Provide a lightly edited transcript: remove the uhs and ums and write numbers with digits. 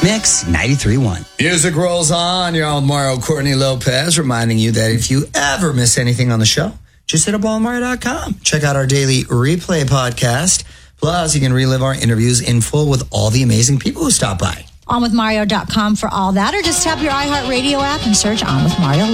Mix 93.1. Music rolls on. You're on with Mario Courtney Lopez, reminding you that if you ever miss anything on the show, just hit up allmario.com. Check out our daily replay podcast. Plus, you can relive our interviews in full with all the amazing people who stop by. OnWithMario.com for all that, or just tap your iHeartRadio app and search On With Mario